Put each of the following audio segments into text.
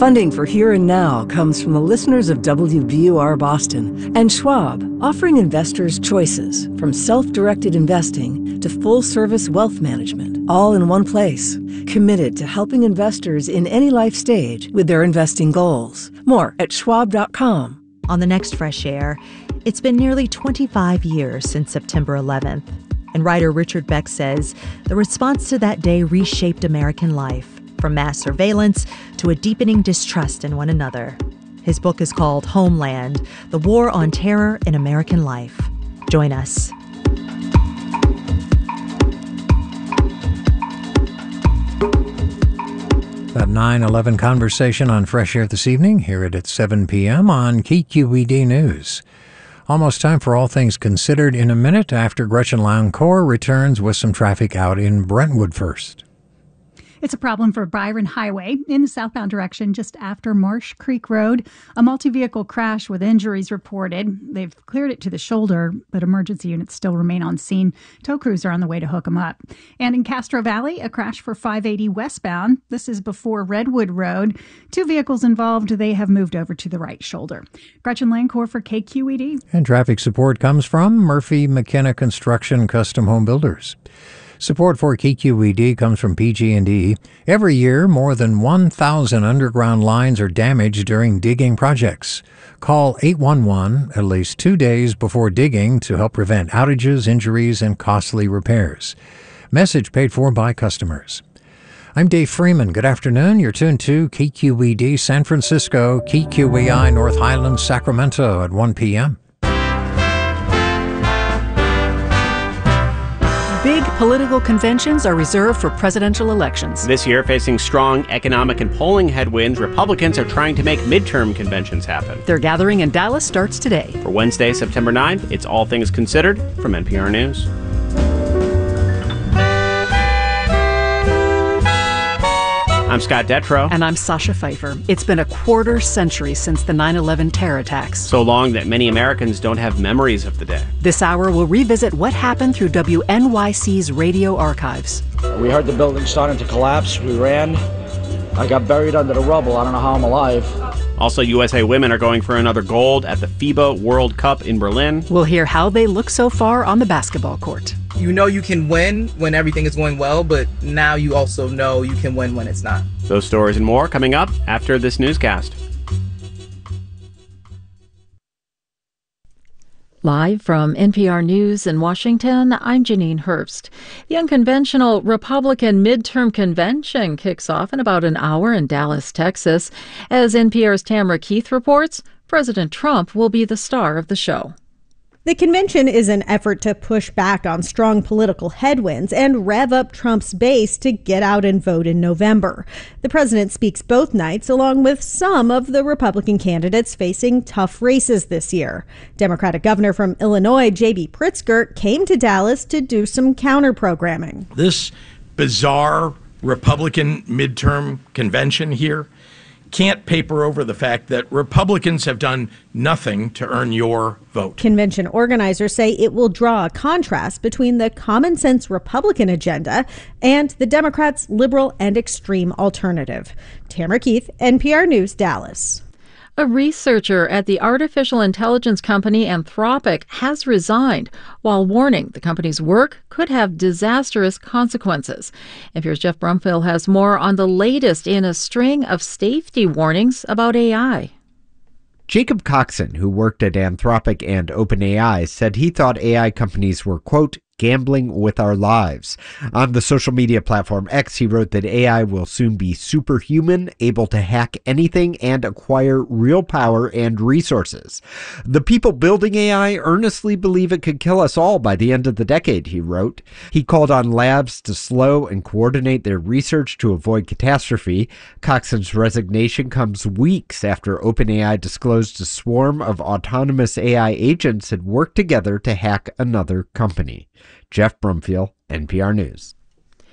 Funding for Here and Now comes from the listeners of WBUR Boston and Schwab, offering investors choices from self-directed investing to full-service wealth management, all in one place. Committed to helping investors in any life stage with their investing goals. More at schwab.com. On the next Fresh Air, it's been nearly 25 years since September 11th. And writer Richard Beck says the response to that day reshaped American life, from mass surveillance to a deepening distrust in one another. His book is called Homeland: The War on Terror in American Life. Join us. That 9/11 conversation on Fresh Air this evening. Hear it at 7 p.m. on KQED News. Almost time for All Things Considered in a minute after Gretchen Lancourt returns with some traffic out in Brentwood first. It's a problem for Byron Highway in the southbound direction just after Marsh Creek Road. A multi-vehicle crash with injuries reported. They've cleared it to the shoulder, but emergency units still remain on scene. Tow crews are on the way to hook them up. And in Castro Valley, a crash for 580 westbound. This is before Redwood Road. 2 vehicles involved. They have moved over to the right shoulder. Gretchen Lancourt for KQED. And traffic support comes from Murphy McKenna Construction Custom Home Builders. Support for KQED comes from PG&E. Every year, more than 1,000 underground lines are damaged during digging projects. Call 811 at least 2 days before digging to help prevent outages, injuries, and costly repairs. Message paid for by customers. I'm Dave Freeman. Good afternoon. You're tuned to KQED San Francisco, KQEI North Highlands, Sacramento at 1 p.m. Big political conventions are reserved for presidential elections. This year, facing strong economic and polling headwinds, Republicans are trying to make midterm conventions happen. Their gathering in Dallas starts today. For Wednesday, September 9th, it's All Things Considered from NPR News. I'm Scott Detrow. And I'm Sasha Pfeiffer. It's been a quarter century since the 9/11 terror attacks. So long that many Americans don't have memories of the day. This hour, we'll revisit what happened through WNYC's radio archives. We heard the building starting to collapse. We ran. I got buried under the rubble. I don't know how I'm alive. Also, USA women are going for another gold at the FIBA World Cup in Berlin. We'll hear how they look so far on the basketball court. You know you can win when everything is going well, but now you also know you can win when it's not. Those stories and more coming up after this newscast. Live from NPR News in Washington, I'm Janine Herbst. The unconventional Republican midterm convention kicks off in about an hour in Dallas, Texas. As NPR's Tamara Keith reports, President Trump will be the star of the show. The convention is an effort to push back on strong political headwinds and rev up Trump's base to get out and vote in November. The president speaks both nights, along with some of the Republican candidates facing tough races this year. Democratic Governor from Illinois, J.B. Pritzker, came to Dallas to do some counter-programming. This bizarre Republican midterm convention here can't paper over the fact that Republicans have done nothing to earn your vote. Convention organizers say it will draw a contrast between the common sense Republican agenda and the Democrats' liberal and extreme alternative. Tamara Keith, NPR News, Dallas. A researcher at the artificial intelligence company Anthropic has resigned while warning the company's work could have disastrous consequences. NPR's Jeff Brumfield has more on the latest in a string of safety warnings about AI. Jacob Coxon, who worked at Anthropic and OpenAI, said he thought AI companies were, quote, gambling with our lives. On the social media platform X, he wrote that AI will soon be superhuman, able to hack anything and acquire real power and resources. The people building AI earnestly believe it could kill us all by the end of the decade, he wrote. He called on labs to slow and coordinate their research to avoid catastrophe. Coxon's resignation comes weeks after OpenAI disclosed a swarm of autonomous AI agents had worked together to hack another company. Jeff Brumfield, NPR News.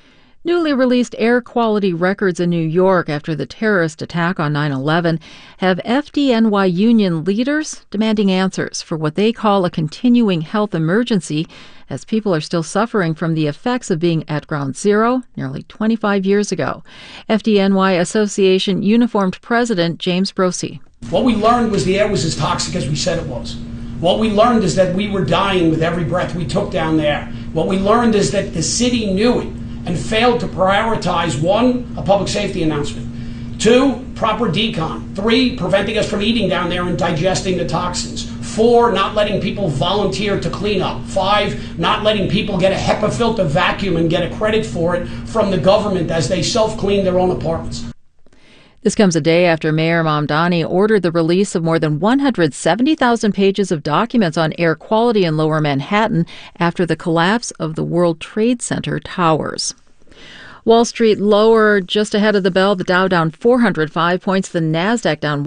Newly released air quality records in New York after the terrorist attack on 9/11 have FDNY union leaders demanding answers for what they call a continuing health emergency as people are still suffering from the effects of being at ground zero nearly 25 years ago. FDNY Association Uniformed President James Brosey. What we learned was the air was as toxic as we said it was. What we learned is that we were dying with every breath we took down there. What we learned is that the city knew it and failed to prioritize, 1, a public safety announcement, 2, proper decon, 3, preventing us from eating down there and digesting the toxins, 4, not letting people volunteer to clean up, 5, not letting people get a HEPA filter vacuum and get a credit for it from the government as they self-clean their own apartments. This comes a day after Mayor Mamdani ordered the release of more than 170,000 pages of documents on air quality in Lower Manhattan after the collapse of the World Trade Center towers. Wall Street lower just ahead of the bell, the Dow down 405 points, the Nasdaq down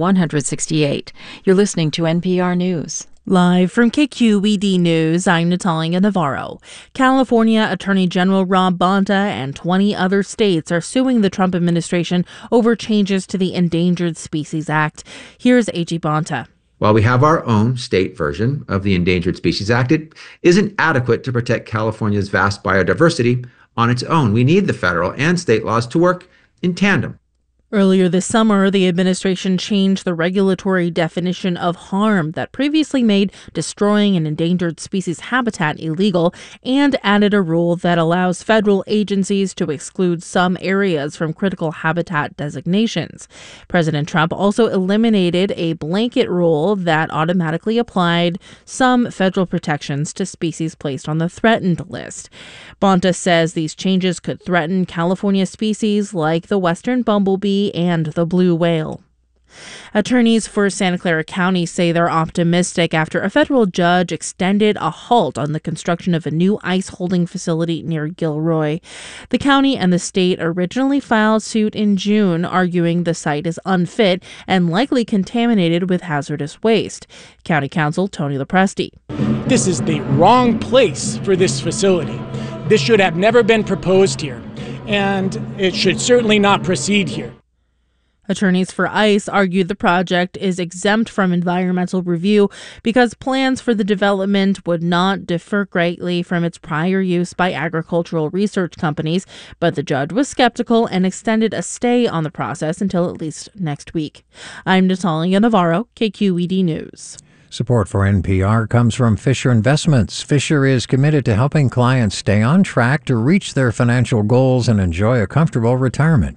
168. You're listening to NPR News. Live from KQED News, I'm Natalia Navarro. California Attorney General Rob Bonta and 20 other states are suing the Trump administration over changes to the Endangered Species Act. Here's A.G. Bonta. While we have our own state version of the Endangered Species Act, it isn't adequate to protect California's vast biodiversity on its own. We need the federal and state laws to work in tandem. Earlier this summer, the administration changed the regulatory definition of harm that previously made destroying an endangered species habitat illegal and added a rule that allows federal agencies to exclude some areas from critical habitat designations. President Trump also eliminated a blanket rule that automatically applied some federal protections to species placed on the threatened list. Bonta says these changes could threaten California species like the western bumblebee and the blue whale. Attorneys for Santa Clara County say they're optimistic after a federal judge extended a halt on the construction of a new ice holding facility near Gilroy. The county and the state originally filed suit in June, arguing the site is unfit and likely contaminated with hazardous waste. County Counsel Tony Lopresti. This is the wrong place for this facility. This should have never been proposed here, and it should certainly not proceed here. Attorneys for ICE argued the project is exempt from environmental review because plans for the development would not differ greatly from its prior use by agricultural research companies, but the judge was skeptical and extended a stay on the process until at least next week. I'm Natalia Navarro, KQED News. Support for NPR comes from Fisher Investments. Fisher is committed to helping clients stay on track to reach their financial goals and enjoy a comfortable retirement.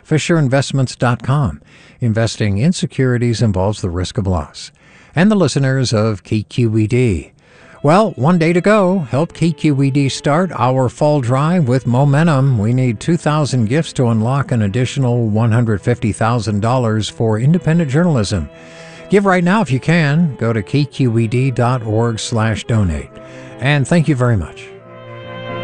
FisherInvestments.com. Investing in securities involves the risk of loss. And the listeners of KQED. Well, one day to go. Help KQED start our fall drive with momentum. We need 2,000 gifts to unlock an additional $150,000 for independent journalism. Give right now if you can. Go to kqed.org/donate. And thank you very much.